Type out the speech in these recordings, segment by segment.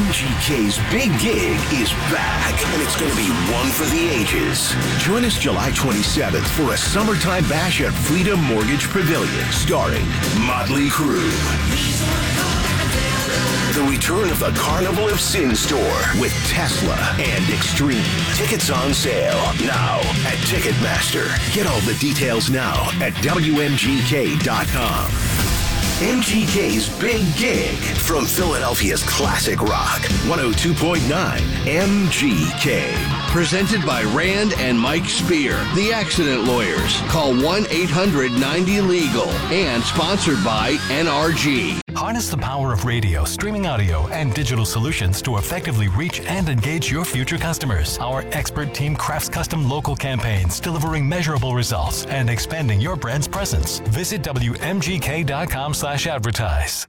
MGK's Big Gig is back, and it's going to be one for the ages. Join us July 27th for a summertime bash at Freedom Mortgage Pavilion, starring Motley Crue. The return of the Carnival of Sin Store with Tesla and Extreme. Tickets on sale now at Ticketmaster. Get all the details now at WMGK.com. MGK's Big Gig from Philadelphia's classic rock, 102.9 MGK. Presented by Rand and Mike Spear, the Accident Lawyers. Call 1-800-90-LEGAL. And sponsored by NRG. Harness the power of radio, streaming audio, and digital solutions to effectively reach and engage your future customers. Our expert team crafts custom local campaigns, delivering measurable results and expanding your brand's presence. Visit WMGK.com/advertise.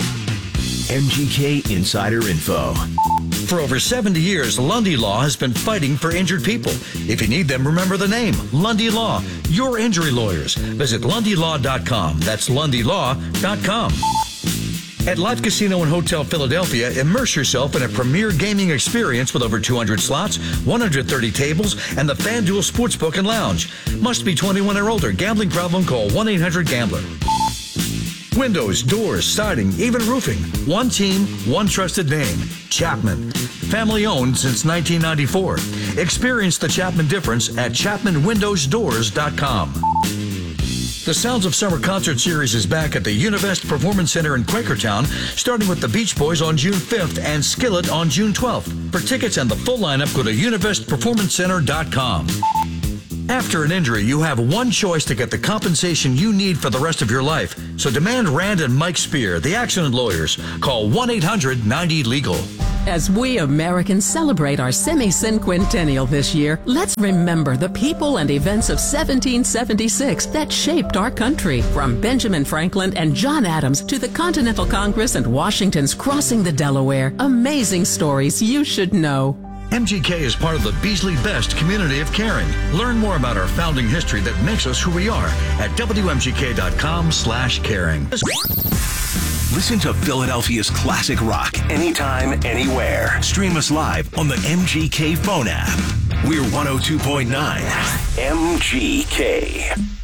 MGK Insider Info. For over 70 years, Lundy Law has been fighting for injured people. If you need them, remember the name, Lundy Law. Your injury lawyers. Visit LundyLaw.com. That's LundyLaw.com. At Live Casino and Hotel Philadelphia, immerse yourself in a premier gaming experience with over 200 slots, 130 tables, and the FanDuel Sportsbook and Lounge. Must be 21 or older. Gambling problem? Call 1-800-GAMBLER. Windows, doors, siding, even roofing. One team, one trusted name. Chapman. Family owned since 1994. Experience the Chapman difference at ChapmanWindowsDoors.com. The Sounds of Summer concert series is back at the Univest Performance Center in Quakertown, starting with the Beach Boys on June 5th and Skillet on June 12th. For tickets and the full lineup, go to UnivestPerformanceCenter.com. After an injury, you have one choice to get the compensation you need for the rest of your life. So demand Rand and Mike Spear, the Accident Lawyers. Call 1-800-90-LEGAL. As we Americans celebrate our semi-cinquentennial this year, let's remember the people and events of 1776 that shaped our country. From Benjamin Franklin and John Adams to the Continental Congress and Washington's crossing the Delaware. Amazing stories you should know. MGK is part of the Beasley Best community of caring. Learn more about our founding history that makes us who we are at WMGK.com/caring. Listen to Philadelphia's classic rock anytime, anywhere. Stream us live on the MGK phone app. We're 102.9 MGK.